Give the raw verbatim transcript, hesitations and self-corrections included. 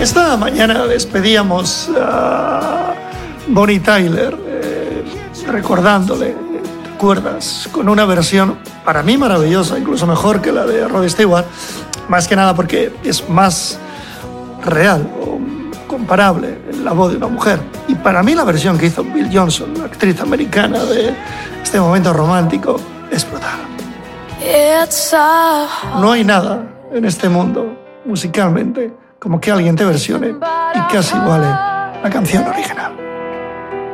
Esta mañana despedíamos a Bonnie Tyler, eh, recordándole, ¿te acuerdas? Con una versión para mí maravillosa, incluso mejor que la de Rod Stewart, más que nada porque es más real o comparable en la voz de una mujer. Y para mí la versión que hizo Bill Johnson, la actriz americana de este momento romántico, es brutal. No hay nada en este mundo, musicalmente, como que alguien te versione y casi iguale la canción original.